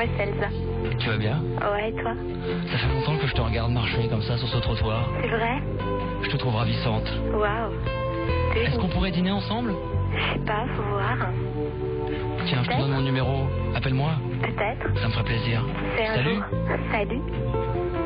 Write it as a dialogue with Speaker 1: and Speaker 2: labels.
Speaker 1: Moi, c'est Elsa.
Speaker 2: Tu vas bien?
Speaker 1: Ouais, et toi?
Speaker 2: Ça fait longtemps que je te regarde marcher comme ça sur ce trottoir.
Speaker 1: C'est vrai?
Speaker 2: Je te trouve ravissante.
Speaker 1: Waouh.
Speaker 2: Est-ce qu'on pourrait dîner ensemble?
Speaker 1: Je sais pas, faut voir.
Speaker 2: Tiens, je te donne mon numéro. Appelle-moi.
Speaker 1: Peut-être.
Speaker 2: Ça me ferait plaisir.
Speaker 1: C'est un
Speaker 2: Salut.
Speaker 1: jour. Salut.